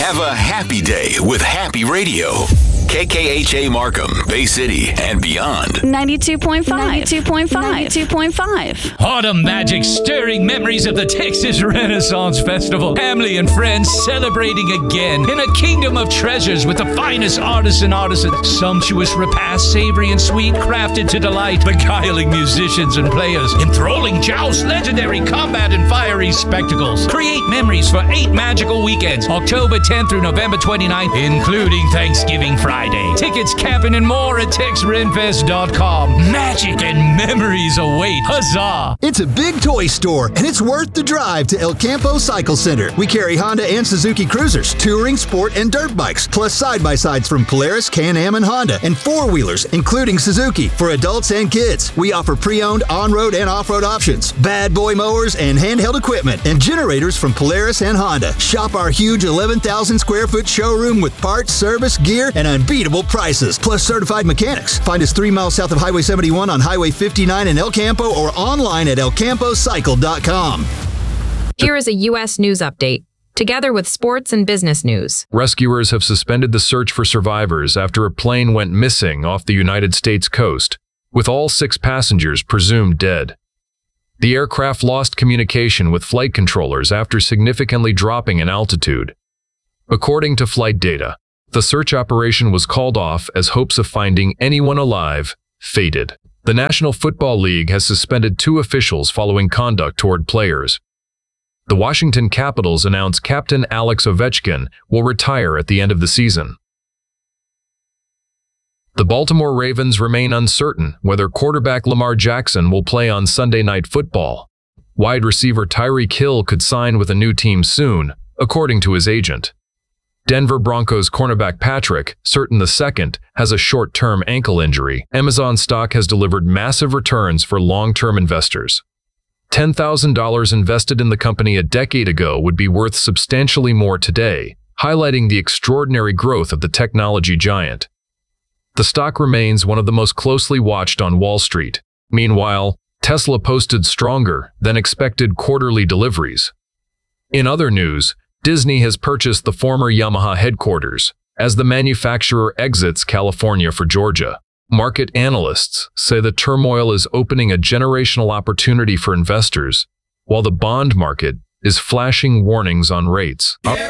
Have a happy day with Happy Radio. KKHA Markham, Bay City, and beyond. 92.5. 92.5. 92.5. Autumn magic, stirring memories of the Texas Renaissance Festival. Family and friends celebrating again in a kingdom of treasures with the finest artists and artisans. Sumptuous repast, savory and sweet, crafted to delight. Beguiling musicians and players. Enthralling jousts, legendary combat and fiery spectacles. Create memories for 8 magical weekends. October 10th through November 29th, including Thanksgiving Friday. Tickets, camping, and more at TexRenFest.com. Magic and memories await. Huzzah! It's a big toy store, and it's worth the drive to El Campo Cycle Center. We carry Honda and Suzuki Cruisers, touring, sport, and dirt bikes, plus side-by-sides from Polaris, Can-Am, and Honda, and four-wheelers, including Suzuki, for adults and kids. We offer pre-owned on-road and off-road options, bad boy mowers, and handheld equipment, and generators from Polaris and Honda. Shop our huge 11,000-square-foot showroom with parts, service, gear, and unbeatable prices, plus certified mechanics. Find us 3 miles south of Highway 71 on Highway 59 in El Campo or online at elcampocycle.com. Here is a U.S. news update, together with sports and business news. Rescuers have suspended the search for survivors after a plane went missing off the United States coast, with all 6 passengers presumed dead. The aircraft lost communication with flight controllers after significantly dropping in altitude. According to flight data, the search operation was called off as hopes of finding anyone alive faded. The National Football League has suspended 2 officials following conduct toward players. The Washington Capitals announced Captain Alex Ovechkin will retire at the end of the season. The Baltimore Ravens remain uncertain whether quarterback Lamar Jackson will play on Sunday Night Football. Wide receiver Tyreek Hill could sign with a new team soon, according to his agent. Denver Broncos cornerback Patrick Surtain II has a short-term ankle injury. Amazon stock has delivered massive returns for long-term investors. $10,000 invested in the company a decade ago would be worth substantially more today, highlighting the extraordinary growth of the technology giant. The stock remains one of the most closely watched on Wall Street. Meanwhile, Tesla posted stronger than expected quarterly deliveries. In other news, Disney has purchased the former Yamaha headquarters as the manufacturer exits California for Georgia. Market analysts say the turmoil is opening a generational opportunity for investors, while the bond market is flashing warnings on rates.